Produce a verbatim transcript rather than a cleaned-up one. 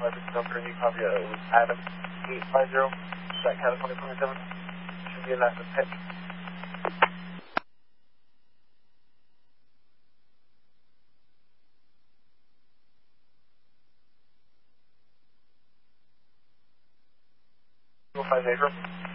number, you copy uh, it was Adam eight five zero, Shot California twenty-seven. Should be a last pitch. five acre.